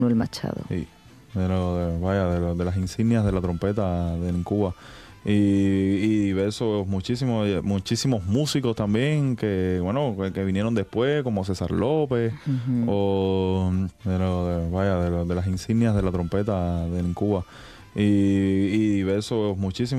Manuel Machado. Sí, de las insignias de la trompeta en Cuba. Y diversos, muchísimos músicos también que vinieron después, como César López, o de las insignias de la trompeta en Cuba. Y diversos, muchísimos